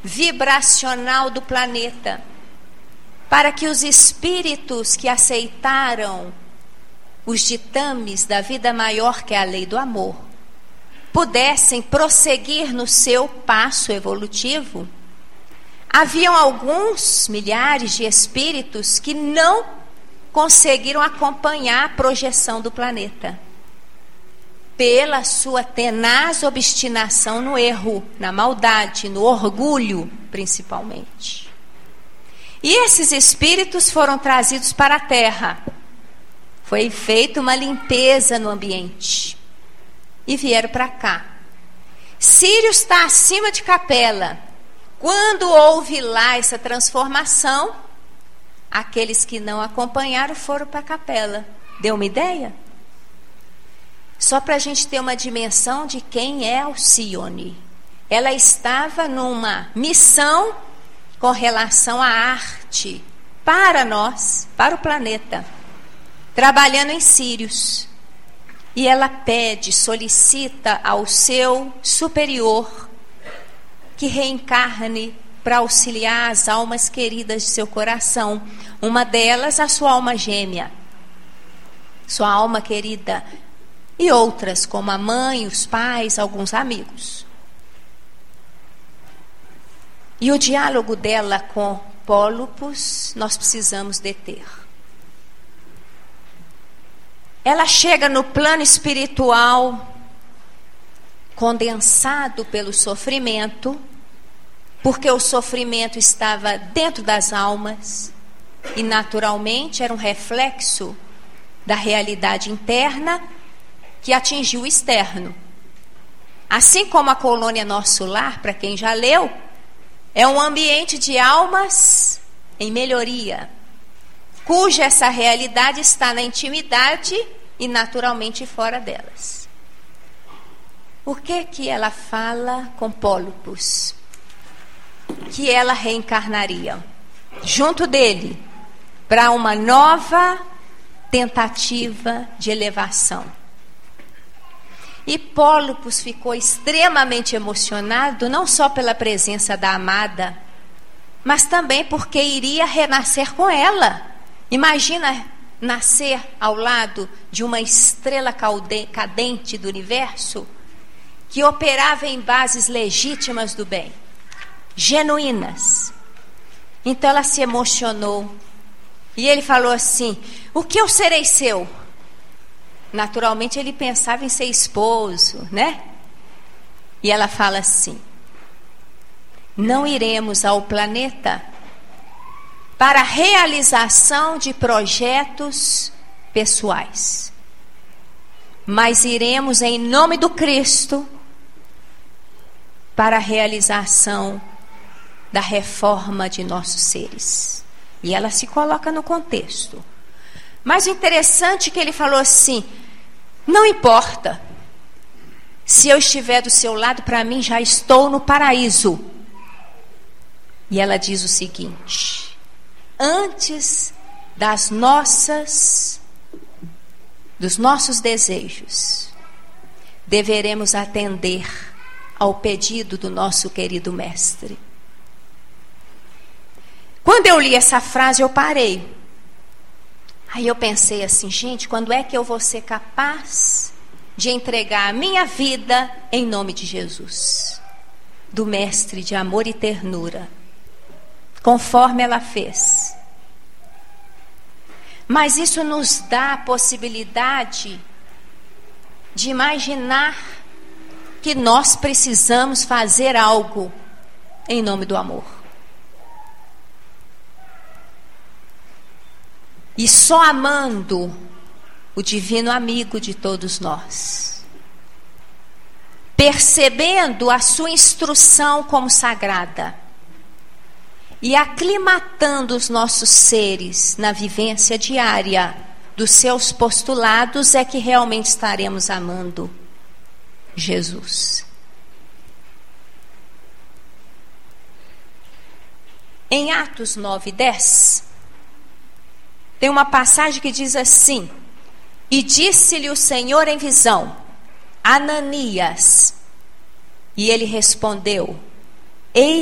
vibracional do planeta, para que os espíritos que aceitaram os ditames da vida maior, que é a lei do amor, pudessem prosseguir no seu passo evolutivo. Haviam alguns milhares de espíritos que não conseguiram acompanhar a projeção do planeta, pela sua tenaz obstinação no erro, na maldade, no orgulho, principalmente. E esses espíritos foram trazidos para a Terra. Foi feita uma limpeza no ambiente e vieram para cá. Sírius está acima de Capela. Quando houve lá essa transformação, aqueles que não acompanharam foram para Capela. Deu uma ideia? Só para a gente ter uma dimensão de quem é Alcione. Ela estava numa missão com relação à arte para nós, para o planeta, trabalhando em Sírius. E ela pede, solicita ao seu superior que reencarne para auxiliar as almas queridas de seu coração. Uma delas, a sua alma gêmea, sua alma querida, e outras, como a mãe, os pais, alguns amigos. E o diálogo dela com Pólupos, nós precisamos deter. Ela chega no plano espiritual, condensado pelo sofrimento, porque o sofrimento estava dentro das almas, e naturalmente era um reflexo da realidade interna que atingiu o externo. Assim como a colônia Nosso Lar, para quem já leu, é um ambiente de almas em melhoria, cuja essa realidade está na intimidade e naturalmente fora delas. Por que ela fala com Pólupos? Que ela reencarnaria junto dele para uma nova tentativa de elevação. E Pólupos ficou extremamente emocionado, não só pela presença da amada, mas também porque iria renascer com ela. Imagina nascer ao lado de uma estrela cadente do universo, que operava em bases legítimas do bem, genuínas. Então ela se emocionou. E ele falou assim: o que eu serei seu? Naturalmente ele pensava em ser esposo, né? E ela fala assim: não iremos ao planeta para a realização de projetos pessoais, mas iremos em nome do Cristo para a realização da reforma de nossos seres. E ela se coloca no contexto. Mas o interessante é que ele falou assim: não importa, se eu estiver do seu lado, para mim já estou no paraíso. E ela diz o seguinte: antes dos nossos desejos, deveremos atender ao pedido do nosso querido mestre. Quando eu li essa frase, eu parei. Aí eu pensei assim: gente, quando é que eu vou ser capaz de entregar a minha vida em nome de Jesus, do mestre de amor e ternura, conforme ela fez? Mas isso nos dá a possibilidade de imaginar que nós precisamos fazer algo em nome do amor. E só amando o divino amigo de todos nós, percebendo a sua instrução como sagrada e aclimatando os nossos seres na vivência diária dos seus postulados, é que realmente estaremos amando Jesus. Em Atos 9:10, tem uma passagem que diz assim: e disse-lhe o Senhor em visão: Ananias. E ele respondeu: eis